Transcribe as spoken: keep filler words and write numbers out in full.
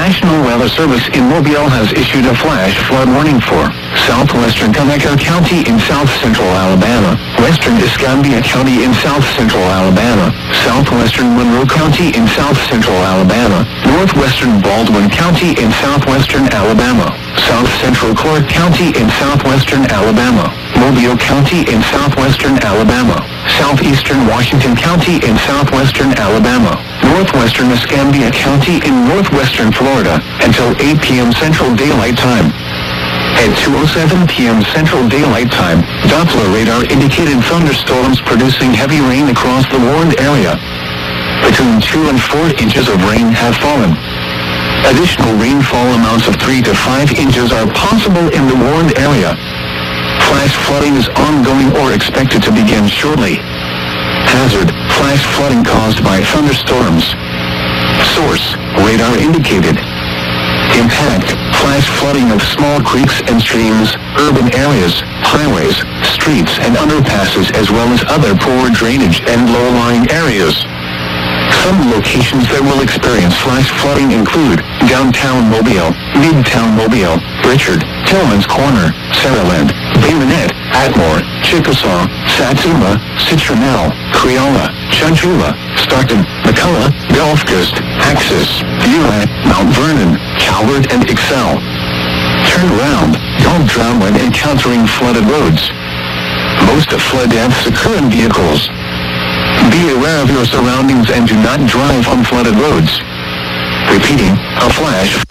National Weather Service in Mobile has issued a flash flood warning for southwestern Conecuh County in south-central Alabama, western Escambia County in south-central Alabama, southwestern Monroe County in south-central Alabama, northwestern Baldwin County in southwestern Alabama, south-central Clark County in southwestern Alabama, Mobile County in southwestern Alabama, southeastern Washington County in southwestern Alabama, northwestern Escambia County in northwestern Florida, until eight p m Central Daylight Time. At two oh seven p m Central Daylight Time, Doppler radar indicated thunderstorms producing heavy rain across the warned area. Between two and four inches of rain have fallen. Additional rainfall amounts of three to five inches are possible in the warned area. Flash flooding is ongoing or expected to begin shortly. Hazard, flash flooding caused by thunderstorms. Source, radar indicated. Impact, flash flooding of small creeks and streams, urban areas, highways, streets and underpasses as well as other poor drainage and low-lying areas. Some locations that will experience flash flooding include downtown Mobile, Midtown Mobile, Richard, Tillman's Corner, Saraland, Bay Minette, Atmore, Chickasaw, Satsuma, Citronelle, Creola, Chanchula, Stockton, McCullough, Gulf Coast, Axis, Beulah, Mount Vernon, Calvert and Excel. Turn around, don't drown when encountering flooded roads. Most flood deaths occur in vehicles. Be aware of your surroundings and do not drive on flooded roads. Repeating, a flash